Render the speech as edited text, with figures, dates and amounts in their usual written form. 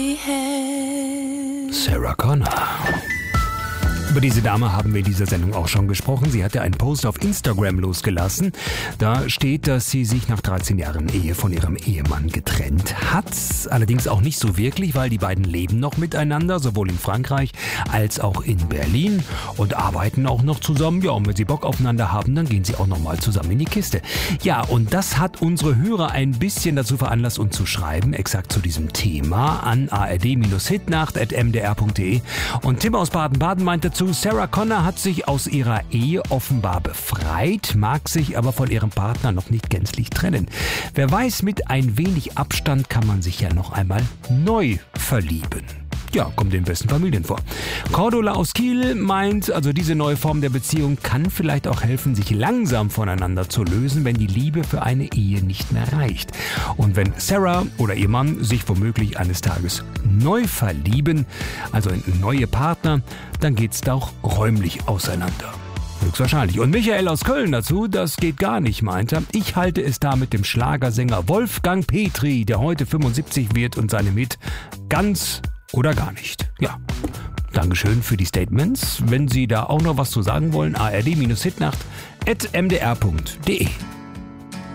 Sarah Connor. Über diese Dame haben wir in dieser Sendung auch schon gesprochen. Sie hat ja einen Post auf Instagram losgelassen. Da steht, dass sie sich nach 13 Jahren Ehe von ihrem Ehemann getrennt hat. Allerdings auch nicht so wirklich, weil die beiden leben noch miteinander, sowohl in Frankreich als auch in Berlin und arbeiten auch noch zusammen. Ja, und wenn sie Bock aufeinander haben, dann gehen sie auch nochmal zusammen in die Kiste. Ja, und das hat unsere Hörer ein bisschen dazu veranlasst, uns zu schreiben, exakt zu diesem Thema, an ard-hitnacht@mdr.de. Und Tim aus Baden-Baden meint dazu, Sarah Connor hat sich aus ihrer Ehe offenbar befreit, mag sich aber von ihrem Partner noch nicht gänzlich trennen. Wer weiß, mit ein wenig Abstand kann man sich ja noch einmal neu verlieben. Ja, kommt den besten Familien vor. Cordula aus Kiel meint, also diese neue Form der Beziehung kann vielleicht auch helfen, sich langsam voneinander zu lösen, wenn die Liebe für eine Ehe nicht mehr reicht. Und wenn Sarah oder ihr Mann sich womöglich eines Tages neu verlieben, also in neue Partner, dann geht's da auch räumlich auseinander. Höchstwahrscheinlich. Und Michael aus Köln dazu, das geht gar nicht, meint er. Ich halte es da mit dem Schlagersänger Wolfgang Petri, der heute 75 wird und seinem Hit Ganz oder gar nicht. Ja, Dankeschön für die Statements. Wenn Sie da auch noch was zu sagen wollen, ard-hitnacht@mdr.de.